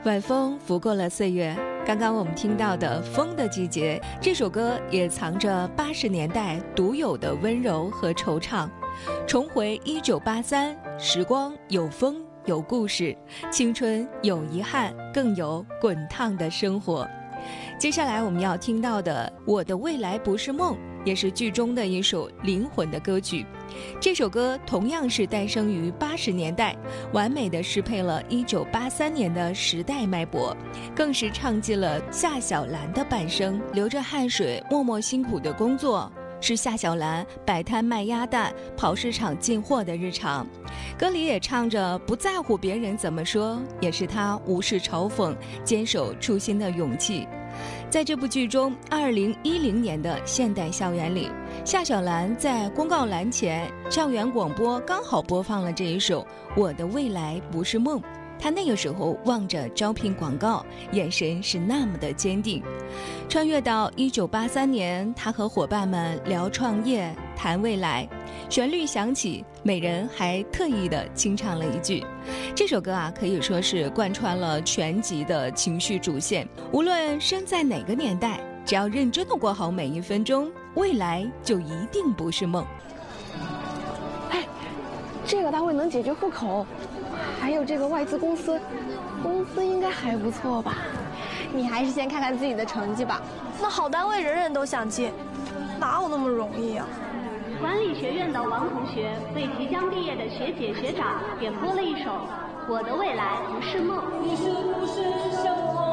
晚风拂过了岁月，刚刚我们听到的《风的季节》这首歌也藏着80年代独有的温柔和惆怅。重回1983，时光有风有故事，青春有遗憾，更有滚烫的生活。接下来我们要听到的《我的未来不是梦》也是剧中的一首灵魂的歌曲。这首歌同样是诞生于80年代，完美的适配了1983年的时代脉搏，更是唱尽了夏小兰的半生，流着汗水默默辛苦的工作，是夏小兰摆摊卖鸭蛋跑市场进货的日常。歌里也唱着不在乎别人怎么说，也是她无视嘲讽坚守初心的勇气。在这部剧中，2010年的现代校园里，夏小兰在公告栏前，校园广播刚好播放了这一首《我的未来不是梦》。她那个时候望着招聘广告，眼神是那么的坚定。穿越到1983年，她和伙伴们聊创业谈未来，旋律响起，美人还特意的清唱了一句。这首歌啊，可以说是贯穿了全集的情绪主线。无论身在哪个年代，只要认真的过好每一分钟，未来就一定不是梦。 哎，这个单位能解决户口，还有这个外资公司，工资应该还不错吧？ 你还是先看看自己的成绩吧。 那好单位人人都想进，哪有那么容易啊？ 管理学院的王同学为即将毕业的学姐学长点播了一首《我的未来不是梦》。 你是不是像我